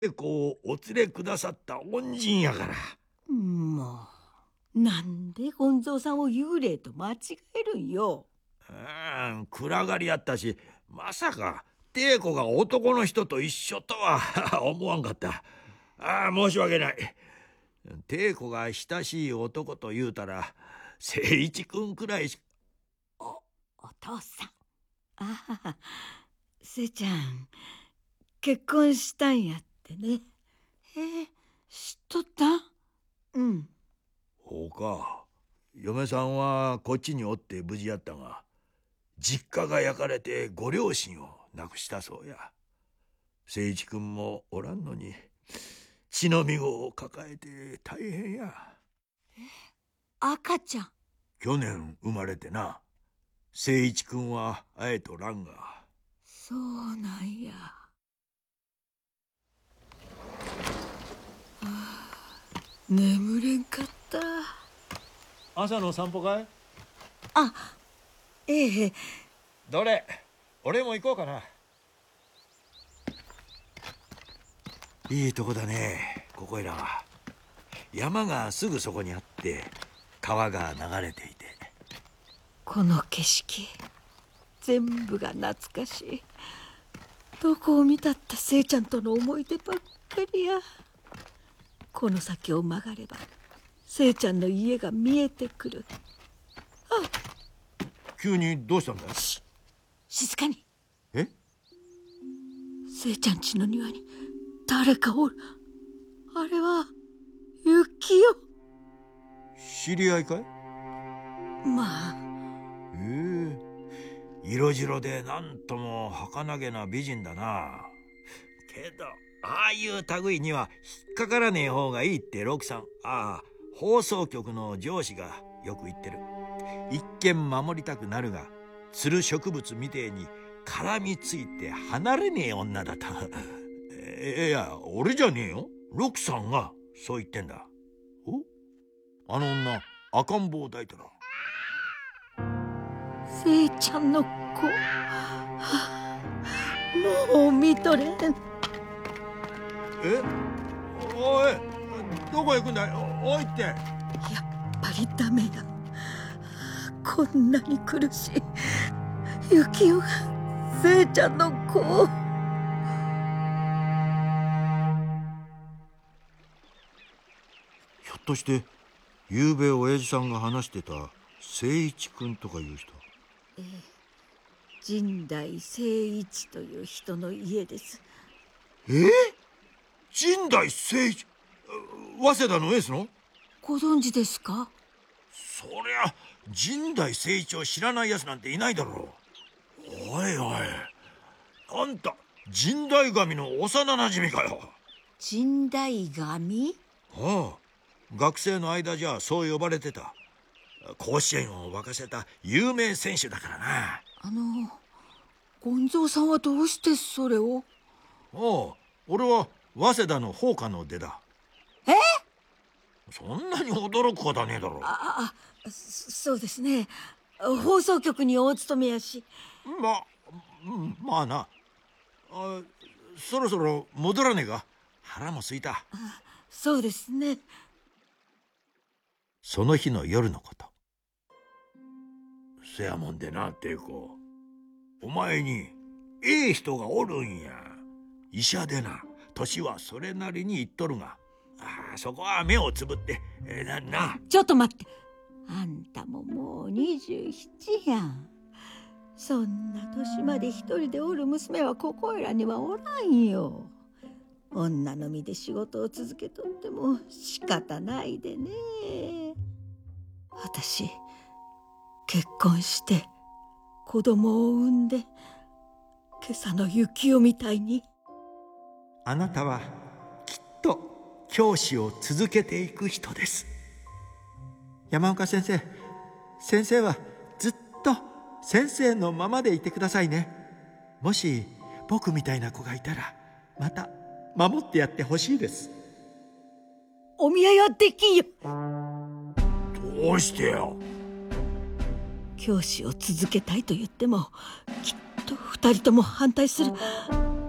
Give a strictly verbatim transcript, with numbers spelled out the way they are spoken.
こうお連れくださった恩人やから。 もうなんでゴンゾーさんを幽霊と間違えるんよ。 うん、暗がりやったし、まさかテイコが男の人と一緒とは思わんかった。ああ、申し訳ない。テイコが親しい男と言うたら誠一君くらいしか。 お、お父さん。ああ、せいちゃん結婚したんやってね。えー、知っとった？うん。 ほうか。嫁さんはこっちにおって無事やったが、実家が焼かれてご両親を亡くしたそうや。誠一君もおらんのに血のみごを抱えて大変や。 え、赤ちゃん去年生まれてな。誠一君は会えとらんが。 そうなんや。はあ、眠れんかった。 朝の散歩かい？ あ、ええ。 どれ、俺も行こうかな。いいとこだね、ここいらは。山がすぐそこにあって川が流れていて。 この景色全部が懐かしい。どこを見たってせいちゃんとの思い出ばっかりや。この先を曲がればせいちゃんの家が見えてくる。あ、 急にどうしたんだよ。 静かに。 え？ せいちゃん家の庭に誰かおる。あれは雪よ。 知り合いかい？ まあ。 へえ、色白でなんとも儚げな美人だな。けどああいう類には引っかからねえ方がいいってロクさん、ああ放送局の上司がよく言ってる。一見守りたくなるがつる植物みてえに絡みついて離れねえ女だと。いや、俺じゃねえよ。ロクさんがそう言ってんだ。お、あの女赤ん坊抱いてら。 せいちゃんの子、はあ、もう見とれん。 え、おい、どこ行くんだい。おいって。やっぱりダメだ。こんなに苦しい雪代がせいちゃんの子を。 ひょっとしてゆうべ親父さんが話してた誠一君とかいう人？ ええ、神代誠一という人の家です。 えー、神代誠一、早稲田のエースの？ ご存知ですか？ そりゃ神代誠一を知らないやつなんていないだろう。おいおい、あんた神代神の幼なじみかよ。 神代神？ ああ、学生の間じゃそう呼ばれてた。甲子園を沸かせた有名選手だからな。 あのゴンゾーさんはどうしてそれを？ ああ、俺は早稲田の法科の出だ。 え？ そんなに驚くことはねえだろう。 ああ、そうですね。放送局にお勤めやし。 ま、まあな。あ、そろそろ戻らねえか。腹も空いた。あ、 そうですね。 その日の夜のこと。せやもんでな、テイコ、お前にええ人がおるんや。医者でな、年はそれなりにいっとるが、あ、そこは目をつぶって、えー、なな。 ちょっと待って、あんたももうにじゅうななやん。そんな年まで一人でおる娘はここいらにはおらんよ。女の身で仕事を続けとっても仕方ないでね。私結婚して子供を産んで、今朝の雪代みたいに。 あなたはきっと教師を続けていく人です。山岡先生、先生はずっと先生のままでいてくださいね。もし僕みたいな子がいたらまた守ってやってほしいです。 お見合いはできんよ。 どうしてよ。 教師を続けたいと言ってもきっと二人とも反対する。